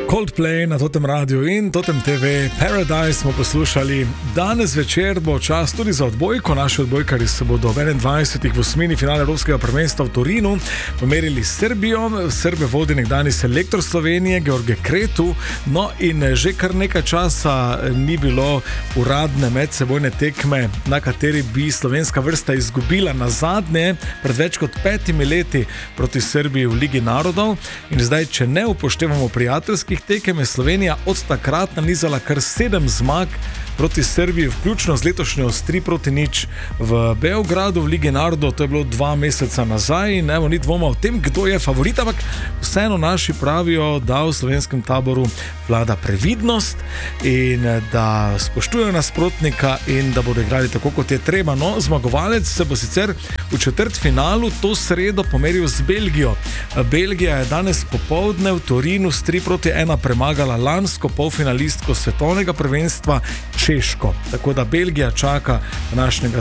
Coldplay na Totem Radio in Totem TV Paradise smo poslušali. Danes večer bo čas tudi za odbojko. Naši odbojkari se bodo v 21. v osmini finale Evropskega prvenstva v Torinu pomerili s Srbijo. Srbe vodi nekdani selektor Slovenije George Kretu. No in že kar nekaj časa ni bilo uradne medsebojne tekme, na kateri bi slovenska vrsta izgubila na zadnje pred več kot 5 leti proti Srbiji v Ligi narodov. In zdaj, če ne upoštevamo prijateljskih tekem, je Slovenija od takrat nanizala kar 7 zmag proti Srbiji, vključno z letošnjo 3-0 v Beogradu v Ligi narodov. To je bilo 2 meseca nazaj in evo, ni dvoma o tem, kdo je favorit, ampak vseeno naši pravijo, da v slovenskem taboru vlada previdnost in da spoštujejo nasprotnika in da bodo igrali tako, kot je treba. No, zmagovalec se bo sicer v četrtfinalu to sredo pomeril z Belgijo. Belgija je danes popoldne v Torinu s 3-1 premagala lansko polfinalistko svetovnega prvenstva Češko. Tako da Belgija čaka današnjega